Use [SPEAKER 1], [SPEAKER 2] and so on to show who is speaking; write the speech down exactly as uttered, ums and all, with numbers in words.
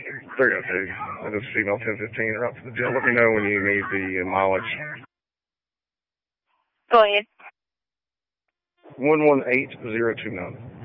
[SPEAKER 1] three oh two. That is female ten fifteen, right to the jail. Let me know when you need the uh, mileage.
[SPEAKER 2] Go ahead.
[SPEAKER 1] one one eight zero two nine.